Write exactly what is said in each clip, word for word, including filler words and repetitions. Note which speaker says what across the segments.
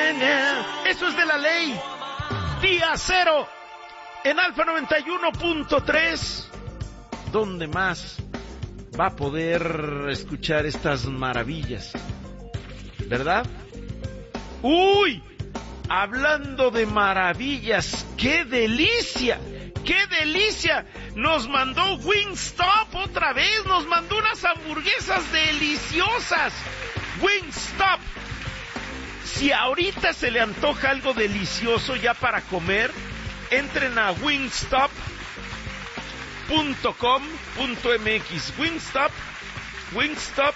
Speaker 1: Eso es de la ley. Día cero en Alfa noventa y uno punto tres. ¿Dónde más va a poder escuchar estas maravillas? ¿Verdad? ¡Uy! Hablando de maravillas, ¡qué delicia! ¡Qué delicia! Nos mandó Wingstop otra vez, nos mandó unas hamburguesas deliciosas. Wingstop. Si ahorita se le antoja algo delicioso ya para comer, entren a wingstop punto com punto m x. Wingstop, wingstop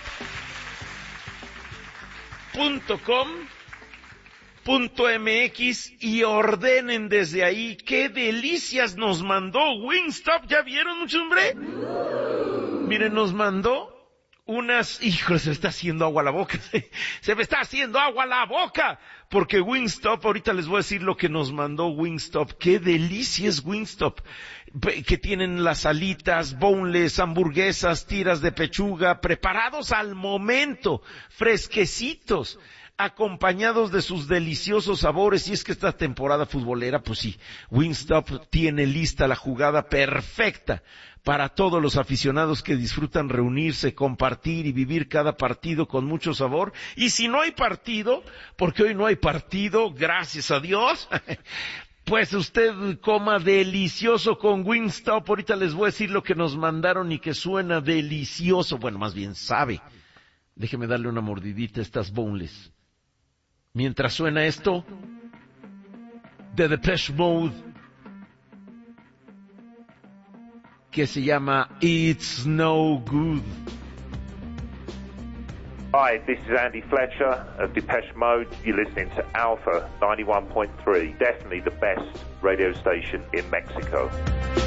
Speaker 1: punto com punto m x y ordenen desde ahí. ¡Qué delicias nos mandó Wingstop! ¿Ya vieron, mucho hombre? Miren, nos mandó unas... Híjole, se me está haciendo agua la boca. Se me está haciendo agua la boca. Porque Wingstop, ahorita les voy a decir lo que nos mandó Wingstop. ¡Qué delicia es Wingstop! Que tienen las alitas, boneless, hamburguesas, tiras de pechuga, preparados al momento, fresquecitos, acompañados de sus deliciosos sabores. Y es que esta temporada futbolera, pues sí, Wingstop tiene lista la jugada perfecta para todos los aficionados que disfrutan reunirse, compartir y vivir cada partido con mucho sabor. Y si no hay partido, porque hoy no hay partido, gracias a Dios, pues usted coma delicioso con Wingstop. Ahorita les voy a decir lo que nos mandaron y que suena delicioso. Bueno, más bien sabe. Déjeme darle una mordidita a estas boneless. Mientras suena esto, de Depeche Mode, que se llama It's No Good.
Speaker 2: Hi, this is Andy Fletcher of Depeche Mode. You're listening to Alpha ninety-one point three, definitely the best radio station in Mexico.